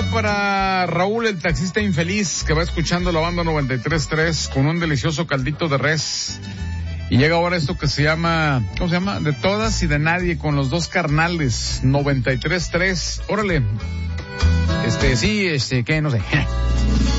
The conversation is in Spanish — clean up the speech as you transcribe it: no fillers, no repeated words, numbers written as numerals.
para Raúl, el taxista infeliz, que va escuchando la banda 93.3 con un delicioso caldito de res. Y llega ahora esto que se llama, ¿cómo se llama? De todas y de nadie, con los dos carnales, 93.3. Órale. ¿Qué? No sé.